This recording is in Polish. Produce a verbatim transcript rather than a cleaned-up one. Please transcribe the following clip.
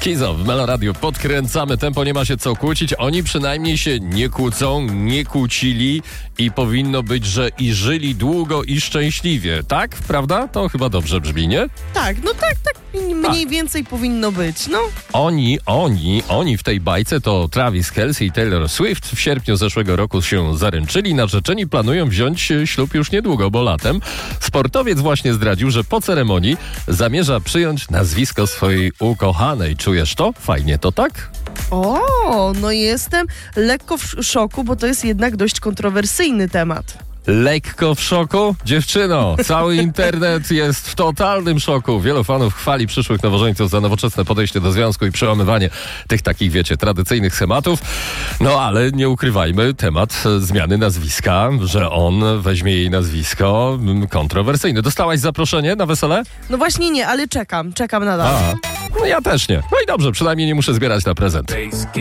Skizo w Meloradiu. Podkręcamy tempo, nie ma się co kłócić. Oni przynajmniej się nie kłócą, nie kłócili i powinno być, że i żyli długo i szczęśliwie. Tak? Prawda? To chyba dobrze brzmi, nie? Tak, no tak, tak mniej tak. więcej powinno być, no. Oni, oni, oni w tej bajce to Travis Kelce i Taylor Swift w sierpniu zeszłego roku się zaręczyli. Narzeczeni planują wziąć ślub już niedługo, bo latem. Sportowiec właśnie zdradził, że po ceremonii zamierza przyjąć nazwisko swojej ukochanej. Czujesz to? Fajnie to, tak? O, no jestem lekko w szoku, bo to jest jednak dość kontrowersyjny temat. Lekko w szoku? Dziewczyno, cały internet jest w totalnym szoku. Wielu fanów chwali przyszłych nowożeńców za nowoczesne podejście do związku i przełamywanie tych takich, wiecie, tradycyjnych schematów. No ale nie ukrywajmy, temat zmiany nazwiska, że on weźmie jej nazwisko, kontrowersyjny. Dostałaś zaproszenie na wesele? No właśnie nie, ale czekam, czekam nadal. A, no ja też nie. No i dobrze, przynajmniej nie muszę zbierać na prezent.